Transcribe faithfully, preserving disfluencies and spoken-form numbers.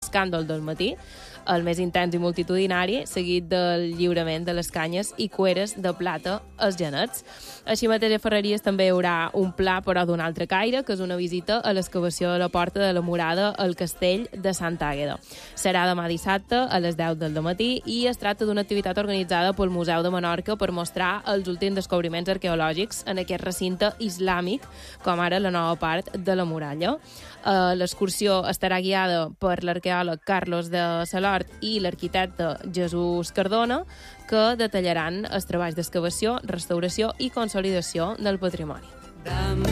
l'escàndol del matí, el més intens i multitudinari, seguit del lliurament de les canyes i cueres de plata als genets. Així mateix a Ferreries també hi haurà un pla, però d'un altre caire, que és una visita a l'excavació de la Porta de la Murada al castell de Santa Àgueda. Serà demà dissabte a les deu del matí i es tracta d'una activitat organitzada pel Museu de Menorca per mostrar els últims descobriments arqueològics en aquest recinte islàmic, com ara la nova part de la muralla. Uh, l'excursió estarà guiada per l'arqueòleg Carlos de Salort i l'arquitecte Jesús Cardona, que detallaran els treballs d'excavació, restauració i consolidació del patrimoni.